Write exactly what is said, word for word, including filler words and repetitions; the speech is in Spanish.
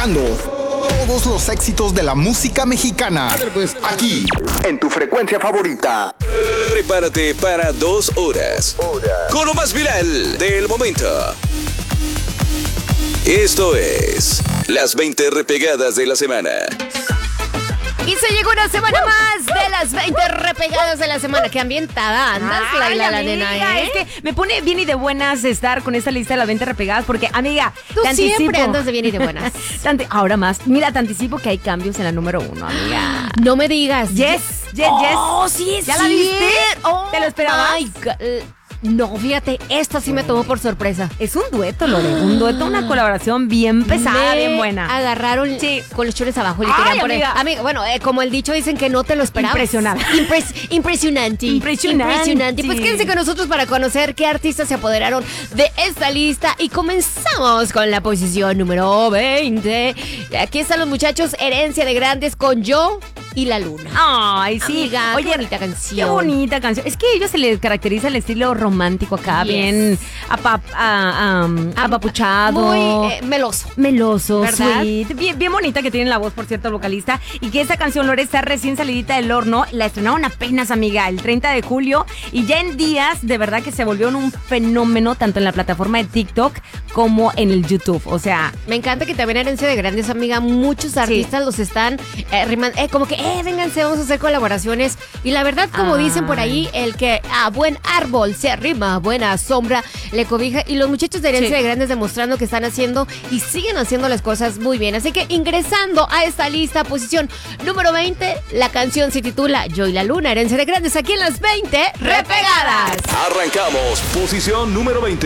escuchando todos los éxitos de la música mexicana. Pues, aquí, en tu frecuencia favorita. Prepárate para dos horas con lo más viral del momento. Esto es las veinte repegadas de la semana. Y se llegó una semana más de las veinte repegadas de la semana. Qué ambientada andas, Ay, Laila, la amiga, nena, ¿eh? Es que me pone bien y de buenas estar con esta lista de las veinte repegadas porque, amiga, Tú te siempre anticipo- andas de bien y de buenas. Te ante- Ahora más. Mira, te anticipo que hay cambios en la número uno, amiga. No me digas. Yes, yes, Oh, yes. sí, es ¿Ya la viste? cierto. ¿Te lo esperabas? Ay, ca- eh, no, fíjate, esta sí me tomó por sorpresa. Es un dueto, Lore. Un dueto, una colaboración bien pesada, Me bien buena. agarraron Sí. con los chones abajo y le Ay, querían poner. amiga. Amiga, bueno, eh, como el dicho dicen que no te lo esperabas. Impresionada. Impres- impresionante. Impresionante. Impresionante. Pues quédense con nosotros para conocer qué artistas se apoderaron de esta lista. Y comenzamos con la posición número veinte. Aquí están los muchachos, Herencia de Grandes con Yo y la Luna. Ay, sí. Amiga, qué Oye, bonita canción. Qué bonita canción. Es que a ellos se les caracteriza el estilo romántico acá, Yes. bien apap- a- am, apapuchado. Muy eh, meloso. Meloso, ¿Verdad? sweet. Bien, bien bonita que tiene la voz, por cierto, el vocalista. Y que esta canción, Lore, está recién salidita del horno. La estrenaron apenas, amiga, el treinta de julio. Y ya en días, de verdad que se volvió un fenómeno tanto en la plataforma de TikTok como en el YouTube. O sea, Me encanta que también Herencia de Grandes, amiga, muchos artistas los están eh, riman- eh, como que, eh, vénganse, vamos a hacer colaboraciones. Y la verdad, como Ay. dicen por ahí, el que a buen árbol se arrima, buena sombra le cobija. Y los muchachos de Herencia Sí. de Grandes demostrando que están haciendo y siguen haciendo las cosas muy bien. Así que ingresando a esta lista, posición número veinte, la canción se titula Yo y la Luna, Herencia de Grandes, aquí en las veinte repegadas. Arrancamos. Posición número veinte.